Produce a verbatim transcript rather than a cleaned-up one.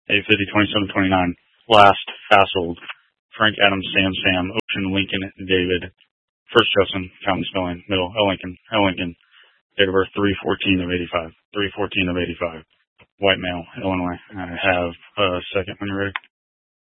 eight fifty, twenty-seven, twenty-nine. Last, Fassold, Frank Adams, Sam, Sam, Ocean, Lincoln, David. First Justin, County Spelling, middle, L. Lincoln, L. Lincoln. Date of birth, three fourteen of eighty-five. three fourteen of eighty-five. White male, Illinois. I have a second when you're ready.